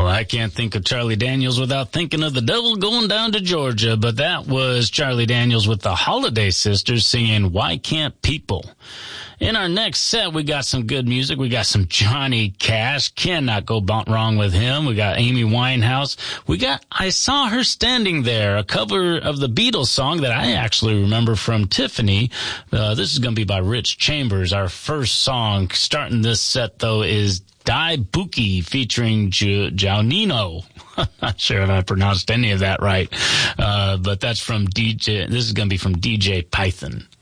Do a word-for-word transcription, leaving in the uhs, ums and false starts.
Well, I can't think of Charlie Daniels without thinking of the devil going down to Georgia, but that was Charlie Daniels with the Holiday Sisters singing Why Can't People? In our next set, we got some good music. We got some Johnny Cash. Cannot go wrong with him. We got Amy Winehouse. We got I Saw Her Standing There, a cover of the Beatles song that I actually remember from Tiffany. Uh, this is going to be by Rich Chambers. Our first song starting this set, though, is Die Buki featuring Gi- Giannino. I'm not sure if I pronounced any of that right, uh, but that's from D J. This is going to be from D J Python.